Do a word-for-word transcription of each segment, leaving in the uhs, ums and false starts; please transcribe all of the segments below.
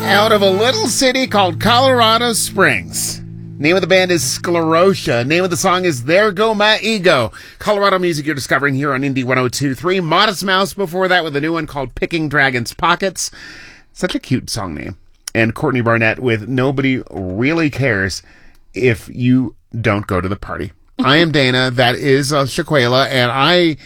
out of a little city called Colorado Springs. Name of the band is Sclerotia. Name of the song is There Go My Ego. Colorado music you're discovering here on Indie one oh two point three. Modest Mouse before that with a new one called Picking Dragon's Pockets. Such a cute song name. And Courtney Barnett with Nobody Really Cares If You Don't Go to the Party. I am Dana. That is uh, Shaquela. And I,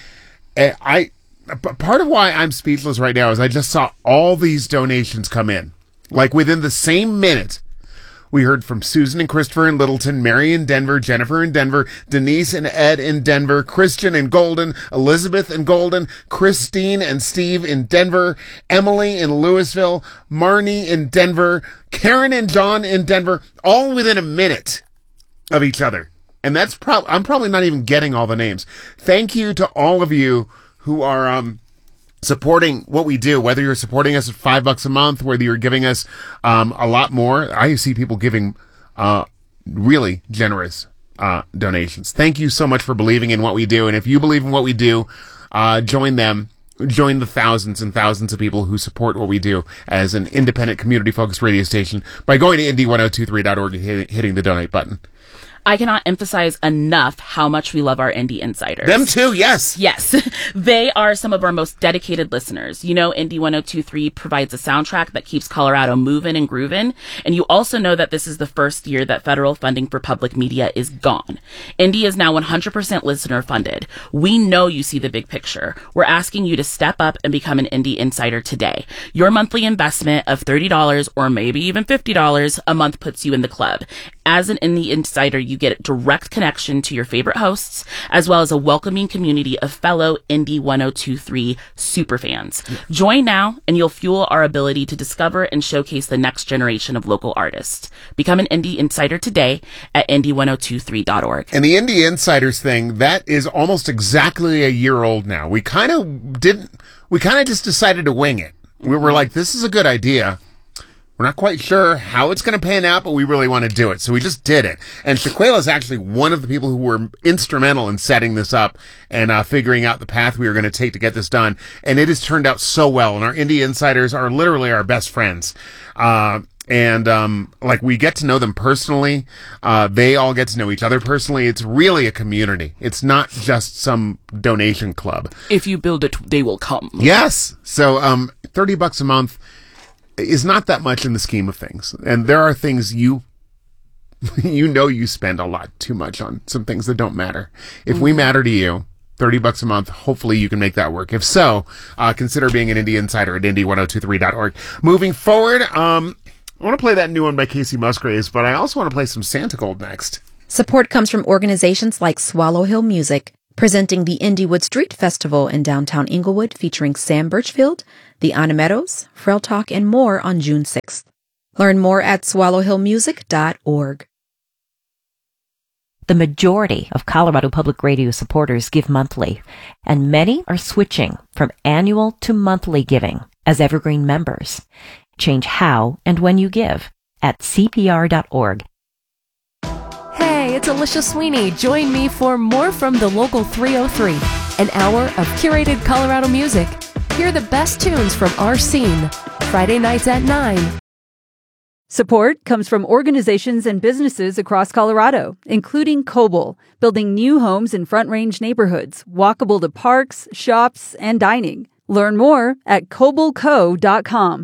I, part of why I'm speechless right now is I just saw all these donations come in. Like within the same minute. We heard from Susan and Christopher in Littleton, Mary in Denver, Jennifer in Denver, Denise and Ed in Denver, Christian in Golden, Elizabeth in Golden, Christine and Steve in Denver, Emily in Louisville, Marnie in Denver, Karen and John in Denver, all within a minute of each other. And that's probably, I'm probably not even getting all the names. Thank you to all of you who are, um, supporting what we do, whether you're supporting us at five bucks a month, whether you're giving us um, a lot more. I see people giving uh, really generous uh, donations. Thank you so much for believing in what we do. And if you believe in what we do, uh, join them. Join the thousands and thousands of people who support what we do as an independent, community-focused radio station by going to indie ten twenty-three dot org and hit, hitting the donate button. I cannot emphasize enough how much we love our Indie Insiders. Them too, yes. Yes. They are some of our most dedicated listeners. You know, Indie ten twenty-three provides a soundtrack that keeps Colorado moving and grooving. And you also know that this is the first year that federal funding for public media is gone. Indie is now one hundred percent listener funded. We know you see the big picture. We're asking you to step up and become an Indie Insider today. Your monthly investment of thirty dollars or maybe even fifty dollars a month puts you in the club. As an Indie Insider, you get direct connection to your favorite hosts, as well as a welcoming community of fellow Indie ten twenty-three superfans. Join now, and you'll fuel our ability to discover and showcase the next generation of local artists. Become an Indie Insider today at indie ten twenty-three dot org. And the Indie Insiders thing, that is almost exactly a year old now. We kind of didn't, we kind of just decided to wing it. We were like, this is a good idea. We're not quite sure how it's going to pan out, but we really want to do it. So we just did it. And Shaquela is actually one of the people who were instrumental in setting this up and uh, figuring out the path we were going to take to get this done. And it has turned out so well. And our Indie Insiders are literally our best friends. Uh, and, um, like we get to know them personally. Uh, they all get to know each other personally. It's really a community. It's not just some donation club. If you build it, they will come. Yes. So, um, thirty bucks a month is not that much in the scheme of things. And there are things you, you know, you spend a lot too much on some things that don't matter. If mm-hmm. we matter to you, thirty bucks a month, hopefully you can make that work. If so, uh, consider being an Indie Insider at indie ten twenty-three dot org. Moving forward, um, I want to play that new one by Casey Musgraves, but I also want to play some Santa Gold next. Support comes from organizations like Swallow Hill Music, presenting the Indiewood Street Festival in downtown Inglewood featuring Sam Birchfield, the Anna Meadows, Frel Talk, and more on June sixth. Learn more at swallow hill music dot org. The majority of Colorado Public Radio supporters give monthly, and many are switching from annual to monthly giving as Evergreen members. Change how and when you give at c p r dot org. Hey, it's Alicia Sweeney. Join me for more from the Local three oh three, an hour of curated Colorado music. Hear the best tunes from our scene. Friday nights at nine. Support comes from organizations and businesses across Colorado, including Coble, building new homes in Front Range neighborhoods, walkable to parks, shops, and dining. Learn more at coble co dot com.